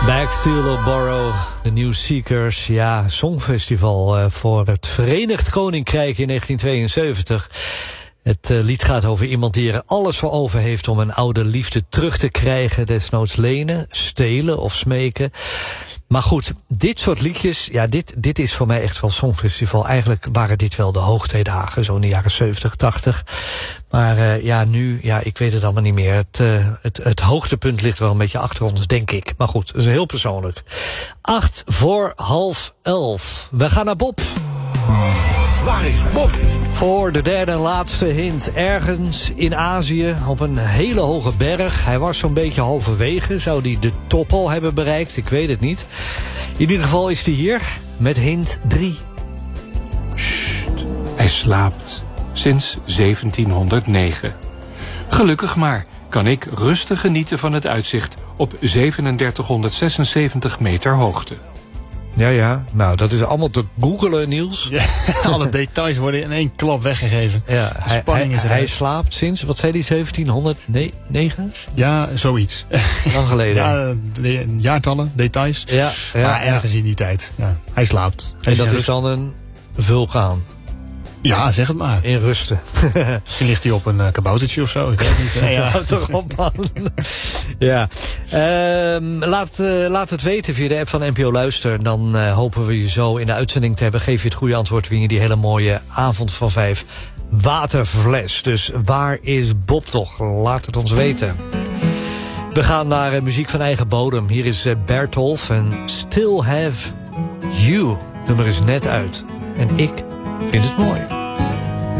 Backsteel of Borrow, de New Seekers. Ja, Songfestival voor het Verenigd Koninkrijk in 1972. Het lied gaat over iemand die er alles voor over heeft om een oude liefde terug te krijgen. Desnoods lenen, stelen of smeken. Maar goed, dit soort liedjes, ja, dit is voor mij echt wel Songfestival. Eigenlijk waren dit wel de hoogtijdagen, zo in de jaren 70, 80. Maar ja, nu, ja, ik weet het allemaal niet meer. Het hoogtepunt ligt wel een beetje achter ons, denk ik. Maar goed, dat is heel persoonlijk. 11:08. We gaan naar Bob. Waar is Bob? Voor de derde en laatste hint. Ergens in Azië, op een hele hoge berg. Hij was zo'n beetje halverwege. Zou hij de top al hebben bereikt? Ik weet het niet. In ieder geval is hij hier met hint 3. Sst, hij slaapt. Sinds 1709. Gelukkig maar kan ik rustig genieten van het uitzicht op 3776 meter hoogte. Ja, nou, dat is allemaal te googelen, Niels. Ja, alle details worden in één klap weggegeven. Ja, de spanning is er. Hij slaapt sinds, wat zei hij, 1709? Ja, zoiets. Lang geleden. Ja, jaartallen, details. Ja, maar ergens in die tijd. Ja, hij slaapt. En dat is dan een vulkaan. Ja, zeg het maar. In rusten. Misschien ligt hij op een kaboutertje of zo. Ik weet het niet. Ja, toch op, man. Ja. Laat het weten via de app van NPO Luister. Dan hopen we je zo in de uitzending te hebben. Geef je het goede antwoord, win je die hele mooie avond van 5 waterfles. Dus waar is Bob toch? Laat het ons weten. We gaan naar muziek van eigen bodem. Hier is Bertolf en Still Have You. Het nummer is net uit. En ik vind het mooi.